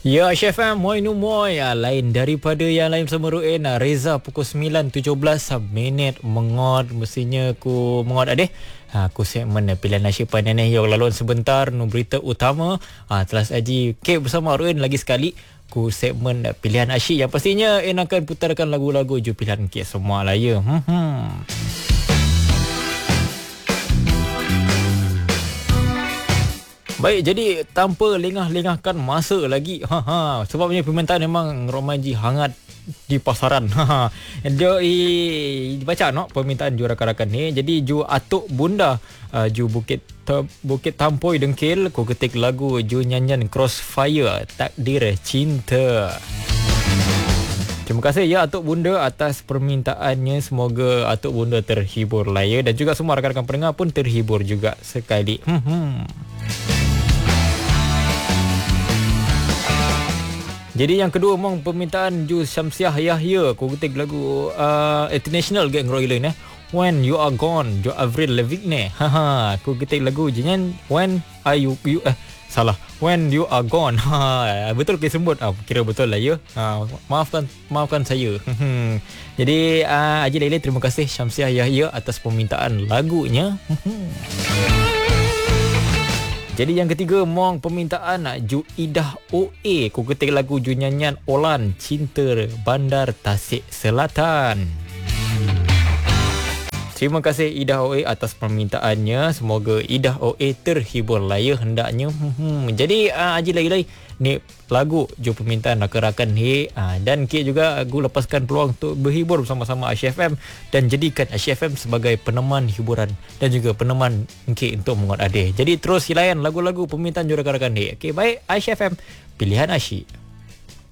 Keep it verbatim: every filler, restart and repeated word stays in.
Ya, Chef M, moi nu moi. Ya, lain daripada yang lain bersama Ruin. Reza pukul sembilan tujuh belas minit mengot. Mestinya aku mengot adeh. Ha, aku segmen pilihan nasyipan nenek yang laluan sebentar. Nu berita utama. Ha, telah saji Kek bersama Ruin lagi sekali. Ku segmen pilihan asyik yang pastinya En akan putarkan lagu-lagu ju pilihan Kek semua lah ya. Hmm. hmm. Baik, jadi tanpa lengah-lengahkan masa lagi. Ha ha, sebabnya permintaan memang Romanji hangat di pasaran. Ha ha. Dia baca no permintaan ju rakan-rakan ni. Jadi ju atuk bunda uh, ju Bukit Te, Bukit Tampoi Dengkil, ku ketik lagu ju nyanyian Crossfire Takdir Cinta. Terima kasih ya Atuk Bunda atas permintaannya. Semoga Atuk Bunda terhibur lah ya. Dan juga semua rakan-rakan pendengar pun terhibur juga sekali. Hmm. hmm. Jadi yang kedua memang permintaan Ju Syamsiah Yahya. Aku ketik lagu uh, International Gang Royal eh. When You Are Gone, Jo Avril Lavigne. Haha, aku ketik lagu jenyan When Are You, you eh salah. When You Are Gone. Ha, betul ke sembut? Ah, kira betul lah ya. Ha, maafkan maafkan saya. Jadi uh, Haji Laila, terima kasih Syamsiah Yahya atas permintaan lagunya. Jadi yang ketiga mong permintaan Ju Idah O A. Ku ketik lagu ju nyanyian Olan Cinta Bandar Tasik Selatan. Terima kasih Idah O A atas permintaannya. Semoga Idah O A terhibur lah ya hendaknya. Hmm. Jadi uh, Haji lagi-lagi ni lagu ju permintaan rakan-rakan he. Uh, dan Kek juga aku lepaskan peluang untuk berhibur bersama-sama Aisyah F M dan jadikan Aisyah F M sebagai peneman hiburan dan juga peneman Kek untuk mengot adeh. Jadi terus layan lagu-lagu permintaan ju rakan-rakan he. Okey, baik, Aisyah F M, pilihan asyik.